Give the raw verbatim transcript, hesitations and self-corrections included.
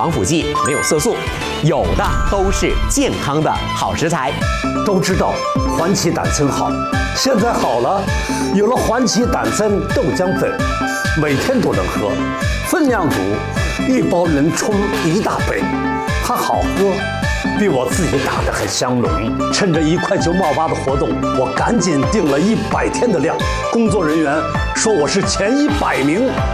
防腐剂，没有色素，有的都是健康的好食材。 都知道环旗胆参好，现在好了，有了环旗胆参豆浆粉，每天都能喝，分量足，一包能冲一大杯，还好喝，比我自己打的还香浓。趁着一块九毛八的活动，我赶紧订了一百天的量，工作人员说我是前一百名。